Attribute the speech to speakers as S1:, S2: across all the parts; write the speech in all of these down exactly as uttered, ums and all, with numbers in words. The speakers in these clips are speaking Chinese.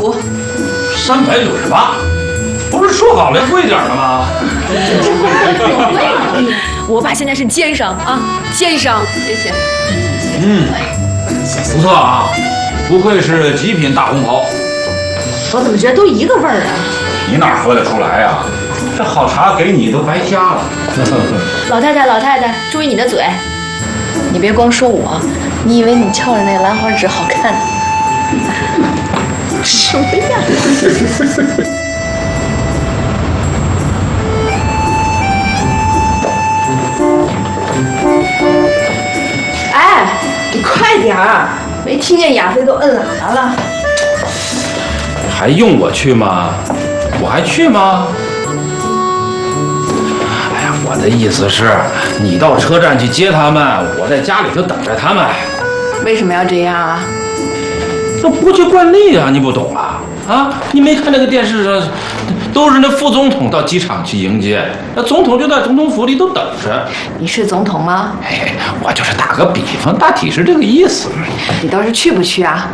S1: 五。
S2: 三百六十八，不是说好了贵点的吗？
S1: 我爸现在是奸商啊，奸商，谢谢。
S2: 嗯，不错啊，不愧是极品大红袍。
S1: 我怎么觉得都一个味儿啊？
S2: 你哪喝得出来呀？这好茶给你都白瞎了。
S1: 老太太，老太太，注意你的嘴！你别光说我，你以为你翘着那兰花指好看？什么呀？哎，你快点儿！没听见亚飞都摁喇叭了。
S2: 还用我去吗？我还去吗？哎呀，我的意思是，你到车站去接他们，我在家里头等着他们。
S1: 为什么要这样啊？
S2: 这国际惯例啊，你不懂啊？啊，你没看那个电视上，都是那副总统到机场去迎接，那总统就在总统府里都等着。
S1: 你是总统吗？
S2: 哎，我就是打个比方，大体是这个意思。
S1: 你倒是去不去啊？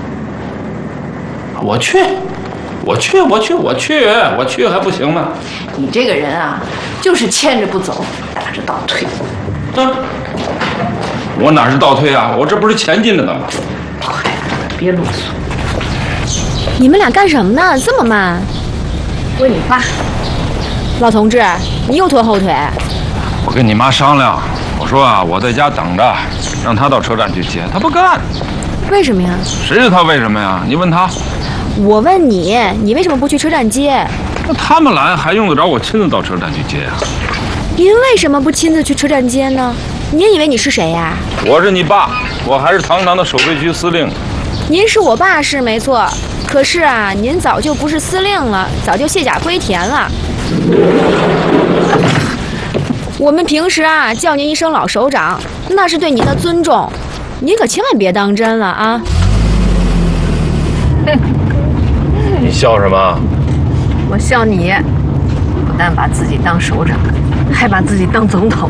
S2: 我去，我去，我去，我去，我去还不行吗？
S1: 你这个人啊，就是牵着不走，打着倒退。
S2: 啊，我哪是倒退啊？我这不是前进着呢吗？
S1: 快，别啰嗦。
S3: 你们俩干什么呢？这么慢？
S1: 问你爸。
S3: 老同志，你又拖后腿。
S2: 我跟你妈商量，我说啊，我在家等着，让她到车站去接，她不干。
S3: 为什么呀？
S2: 谁知道她为什么呀？你问她。
S3: 我问你，你为什么不去车站接？
S2: 那他们来还用得着我亲自到车站去接呀？
S3: 您为什么不亲自去车站接呢？您以为你是谁呀？
S2: 我是你爸，我还是堂堂的守备区司令。
S3: 您是我爸是没错，可是啊，您早就不是司令了，早就卸甲归田了。我们平时啊叫您一声老首长，那是对您的尊重，您可千万别当真了啊！
S2: 你笑什么？
S1: 我笑你，不但把自己当首长，还把自己当总统。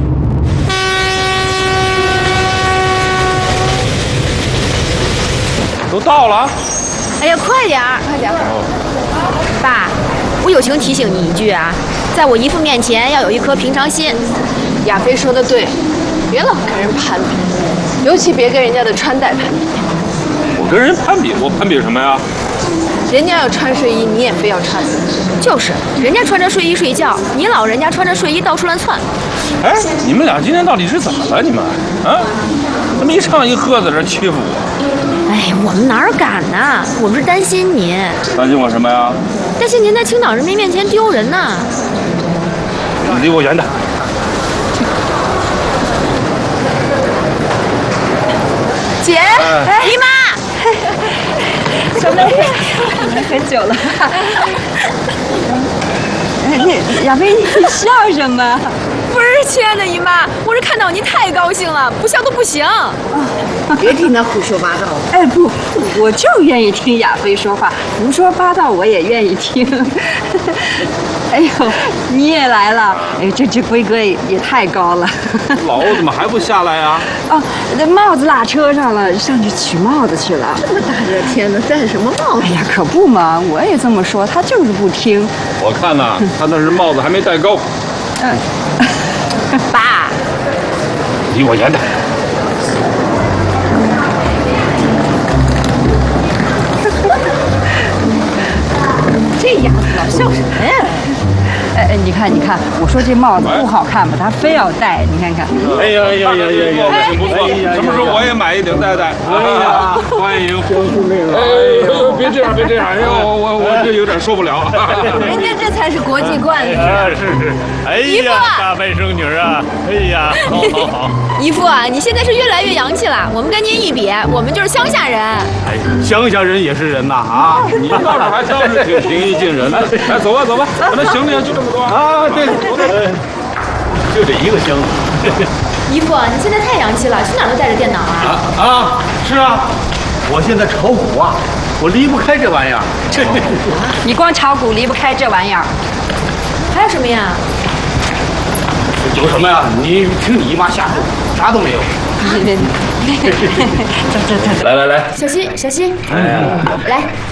S2: 都到了。
S3: 哎呀，快点儿，快点儿！爸，我友情提醒你一句啊，在我姨父面前要有一颗平常心。
S1: 亚飞说的对，别老跟人攀比，尤其别跟人家的穿戴攀比。
S2: 我跟人攀比，我攀比什么呀？
S1: 人家要穿睡衣，你也非要穿。
S3: 就是，人家穿着睡衣睡觉，你老人家穿着睡衣到处乱窜。
S2: 哎，你们俩今天到底是怎么了？你们啊，怎么一唱一和在这欺负我？
S3: 哎，我们哪儿敢呢？我们是担心您。
S2: 担心我什么呀？
S3: 担心您在青岛人民面前丢人呐。
S2: 你离我远点。
S1: 姐，
S3: 哎，姨妈。
S1: 小妹，来很久了。
S4: 你亚飞，你笑什么？
S3: 不是，亲爱的姨妈，我是看到您太高兴了，不笑都不行。
S1: 别听他胡说八道。
S4: 哎不，我就愿意听亚飞说话，胡说八道我也愿意听。哎呦，你也来了！哎，这只龟哥也也太高了。
S2: 老欧怎么还不下来呀？
S4: 哦，那帽子落车上了，上去取帽子去了。
S1: 这么大热天的，戴什么帽子？
S4: 哎呀，可不嘛，我也这么说，他就是不听。
S2: 我看呐，他那是帽子还没戴高。
S4: 嗯，
S3: 爸，
S2: 离我远点。
S1: 这样子老笑什么呀？
S4: 哎哎，你看你看，我说这帽子不好看吧，他非要戴，你看看。
S2: 哎呀呀呀呀呀！不错，什么时候我也买一顶戴戴？可以啊，欢迎欢迎那个。哎呦，别这样别这样，哎呦，我我我这有点受不了。
S1: 人家这才是国际惯例。
S5: 啊，是是。哎呀，大外甥女啊，哎呀，好好好。
S3: 姨父啊，你现在是越来越洋气了。我们跟您一比，我们就是乡下人。
S5: 哎，乡下人也是人呐啊！
S2: 你倒是还倒是挺平易近人的。来，走吧走吧，我那行李就这么多
S5: 啊。对，就这一个箱子。
S3: 姨父，你现在太洋气了，去哪儿都带着电脑啊？
S5: 啊啊，是啊，我现在炒股啊，我离不开这玩意儿。
S4: 炒股？你光炒股离不开这玩意儿。
S3: 还有什么呀？
S5: 有什么呀？你听你姨妈瞎说，啥都没有。
S4: 走走走，
S2: 来来来，
S3: 小心小心。
S5: 哎呀，
S3: 来。